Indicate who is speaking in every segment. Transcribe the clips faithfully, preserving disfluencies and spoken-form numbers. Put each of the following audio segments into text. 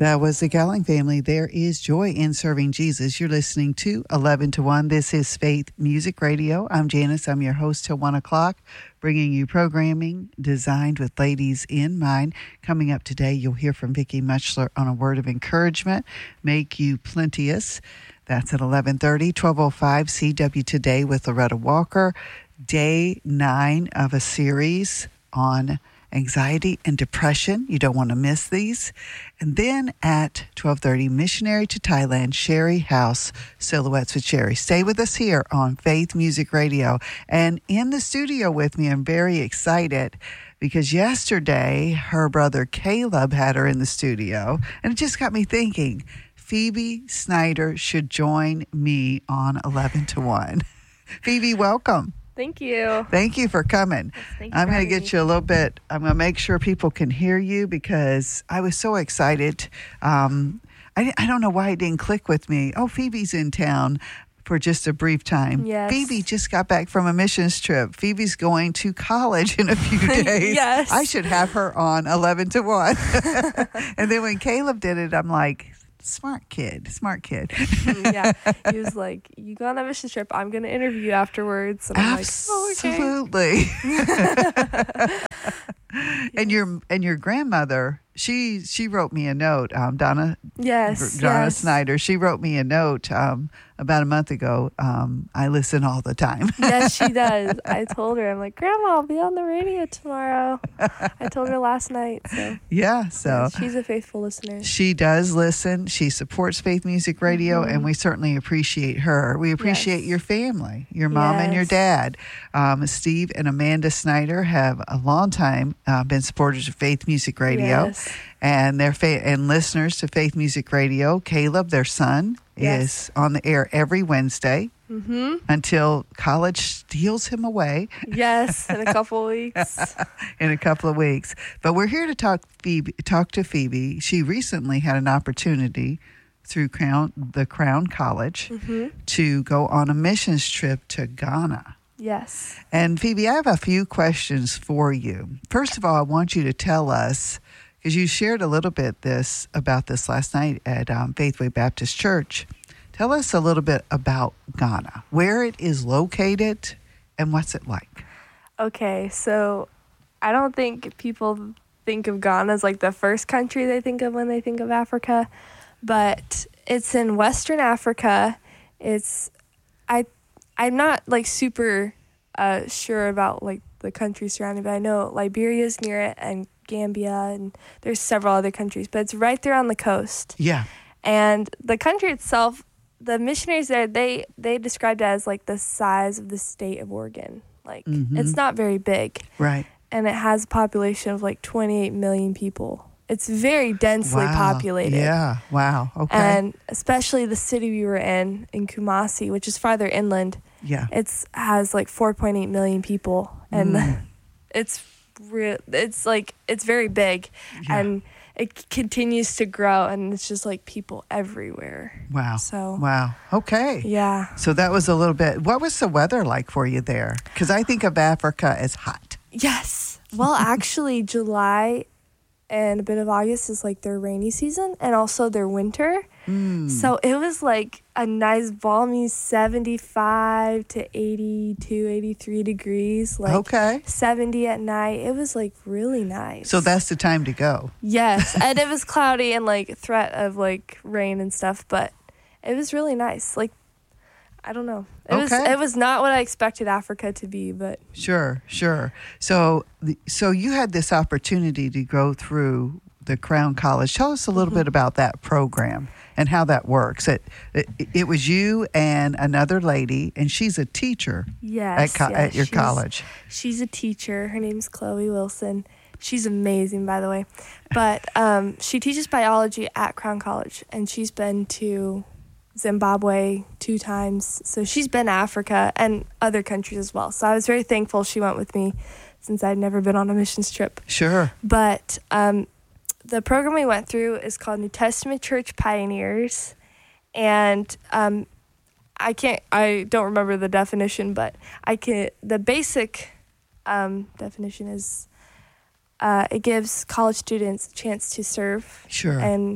Speaker 1: That was the Gowling family. There is joy in serving Jesus. You're listening to eleven to one. This is Faith Music Radio. I'm Janice. I'm your host till one o'clock, bringing you programming designed with ladies in mind. Coming up today, you'll hear from Vicki Muchler on a word of encouragement, Make You Plenteous. That's at eleven thirty, twelve oh five C W Today with Loretta Walker. Day nine of a series on anxiety and depression. You don't want to miss these. And then at twelve thirty, Missionary to Thailand, Sherry House, Silhouettes with Sherry. Stay with us here on Faith Music Radio. And in the studio with me, I'm very excited because yesterday her brother Caleb had her in the studio. And it just got me thinking, Phoebe Snyder should join me on eleven to one. Phoebe, welcome.
Speaker 2: Thank you.
Speaker 1: Thank you for coming.
Speaker 2: Yes, thank you
Speaker 1: I'm
Speaker 2: for
Speaker 1: going to
Speaker 2: having
Speaker 1: get
Speaker 2: me.
Speaker 1: you a little bit, I'm going to make sure people can hear you because I was so excited. Um, I, I don't know why it didn't click with me. Oh, Phoebe's in town for just a brief time.
Speaker 2: Yes.
Speaker 1: Phoebe just got back from a missions trip. Phoebe's going to college in a few days.
Speaker 2: Yes.
Speaker 1: I should have her on eleven to one. And then when Caleb did it, I'm like, smart kid, smart kid.
Speaker 2: Yeah, he was like, "You go on a mission trip. I'm going to interview you afterwards." And I'm
Speaker 1: Absolutely.
Speaker 2: like, "Oh, okay."
Speaker 1: And your and your grandmother, she she wrote me a note. Um, Donna
Speaker 2: Yes,
Speaker 1: Donna
Speaker 2: yes.
Speaker 1: Snyder. She wrote me a note um, about a month ago. Um, I listen all the time.
Speaker 2: Yes, she does. I told her, I'm like, "Grandma, I'll be on the radio tomorrow." I told her last night. So
Speaker 1: Yeah. So.
Speaker 2: yeah, she's a faithful listener.
Speaker 1: She does listen. She supports Faith Music Radio,
Speaker 2: Mm-hmm.
Speaker 1: and we certainly appreciate her. We appreciate
Speaker 2: Yes.
Speaker 1: your family, your mom and your
Speaker 2: Yes.
Speaker 1: dad. Um, Steve and Amanda Snyder have a long time uh, been supporters of Faith Music Radio,
Speaker 2: Yes.
Speaker 1: and their fa- and listeners to Faith Music Radio. Caleb, their son,
Speaker 2: Yes.
Speaker 1: is on the air every Wednesday
Speaker 2: Mm-hmm.
Speaker 1: until college steals him away
Speaker 2: Yes, in a couple weeks.
Speaker 1: in a couple of weeks. But we're here to talk Phoebe, talk to Phoebe. She recently had an opportunity through Crown, the Crown College
Speaker 2: Mm-hmm.
Speaker 1: to go on a missions trip to Ghana.
Speaker 2: Yes.
Speaker 1: And Phoebe, I have a few questions for you. First of all, I want you to tell us, because you shared a little bit this about this last night at um, Faithway Baptist Church. Tell us a little bit about Ghana, where it is located, and what's it like.
Speaker 2: Okay, so I don't think people think of Ghana as like the first country they think of when they think of Africa, but it's in Western Africa. It's I I'm not like super uh, sure about like the countries surrounding, but I know Liberia's near it and Gambia, and there's several other countries, but it's right there on the coast.
Speaker 1: Yeah.
Speaker 2: And the country itself, the missionaries there, they they described it as like the size of the state of Oregon. Like
Speaker 1: Mhm.
Speaker 2: it's not very big,
Speaker 1: Right.
Speaker 2: and it has a population of like twenty-eight million people. It's very densely
Speaker 1: Wow.
Speaker 2: populated.
Speaker 1: Yeah. Wow. Okay.
Speaker 2: And especially the city we were in, in Kumasi, which is farther inland,
Speaker 1: yeah.
Speaker 2: it's has like four point eight million people, and
Speaker 1: Mm.
Speaker 2: it's real. It's like it's very big,
Speaker 1: Yeah.
Speaker 2: and it c- continues to grow, and it's just like people everywhere.
Speaker 1: Wow.
Speaker 2: So
Speaker 1: Wow. Okay.
Speaker 2: yeah,
Speaker 1: So that was a little bit. What was the weather like for you there? Because I think of Africa as hot.
Speaker 2: yes. Well, actually, July and a bit of August is like their rainy season, and also their winter.
Speaker 1: Mm.
Speaker 2: So it was like a nice balmy seventy-five to eighty-two, eighty-three degrees, like
Speaker 1: Okay.
Speaker 2: seventy at night. It was like really nice.
Speaker 1: So that's the time to go.
Speaker 2: yes, and it was cloudy and like threat of like rain and stuff, but it was really nice. Like I don't know. It was
Speaker 1: Okay.
Speaker 2: it was not what I expected Africa to be, but
Speaker 1: Sure, sure. So, the- so you had this opportunity to go through the Crown College. Tell us a little
Speaker 2: Mm-hmm.
Speaker 1: bit about that program and how that works. It, it it was you and another lady, and she's a teacher
Speaker 2: yes,
Speaker 1: at co-
Speaker 2: yes,
Speaker 1: at your
Speaker 2: she's-
Speaker 1: college.
Speaker 2: She's a teacher. Her name's Chloe Wilson. She's amazing, by the way. But um, she teaches biology at Crown College, and she's been to Zimbabwe two times. So she's been to Africa and other countries as well. So I was very thankful she went with me since I'd never been on a missions trip.
Speaker 1: Sure.
Speaker 2: But um, the program we went through is called New Testament Church Pioneers. And um, I can't, I don't remember the definition, but I can, the basic um, definition is uh, it gives college students a chance to serve
Speaker 1: Sure.
Speaker 2: and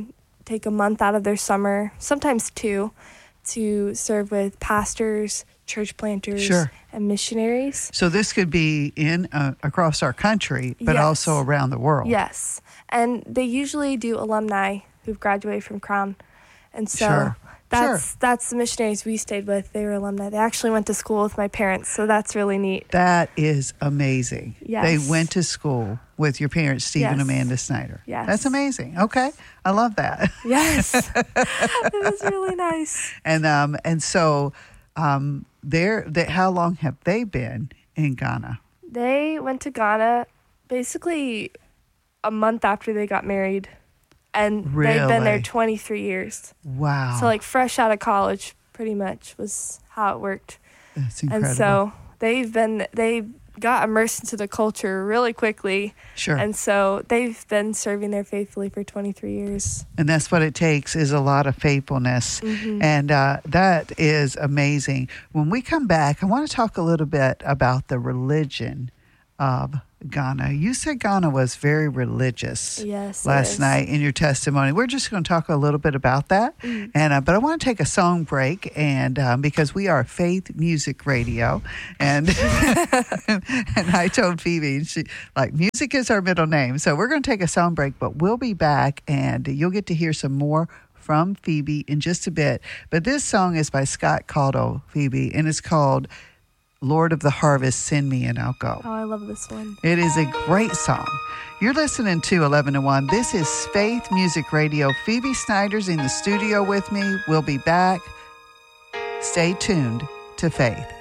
Speaker 2: take a month out of their summer, sometimes two, to serve with pastors, church planters,
Speaker 1: Sure.
Speaker 2: and missionaries.
Speaker 1: So this could be in uh, across our country, but
Speaker 2: Yes.
Speaker 1: also around the world.
Speaker 2: Yes. And they usually do alumni who've graduated from Crown. And so
Speaker 1: Sure.
Speaker 2: that's
Speaker 1: Sure.
Speaker 2: that's the missionaries we stayed with. They were alumni. They actually went to school with my parents, so that's really neat.
Speaker 1: That is amazing.
Speaker 2: Yes.
Speaker 1: They went to school with your parents, Steve and
Speaker 2: Yes.
Speaker 1: Amanda Snyder.
Speaker 2: Yes.
Speaker 1: That's amazing. Okay. I love that.
Speaker 2: Yes. It was really nice.
Speaker 1: And um and so um they're they, how long have they been in Ghana?
Speaker 2: They went to Ghana basically a month after they got married. And they've been there
Speaker 1: Really?
Speaker 2: twenty-three years.
Speaker 1: Wow.
Speaker 2: So like fresh out of college pretty much was how it worked.
Speaker 1: That's incredible.
Speaker 2: And so they've been they got immersed into the culture really quickly.
Speaker 1: Sure.
Speaker 2: And so they've been serving there faithfully for twenty-three years.
Speaker 1: And that's what it takes is a lot of faithfulness.
Speaker 2: Mm-hmm.
Speaker 1: And uh, that is amazing. When we come back, I want to talk a little bit about the religion of Ghana. You said Ghana was very religious
Speaker 2: Yes. it
Speaker 1: last
Speaker 2: is.
Speaker 1: night in your testimony. We're just going to talk a little bit about that.
Speaker 2: Mm.
Speaker 1: And uh, but I want to take a song break, and um, because we are Faith Music Radio, and and I told Phoebe, she like music is our middle name, so we're going to take a song break. But we'll be back, and you'll get to hear some more from Phoebe in just a bit. But this song is by Scott Caudill, Phoebe, and it's called Lord of the Harvest, Send Me and I'll Go.
Speaker 2: Oh, I love this one.
Speaker 1: It is a great song. You're listening to eleven to one. This is Faith Music Radio. Phoebe Snyder's in the studio with me. We'll be back. Stay tuned to Faith.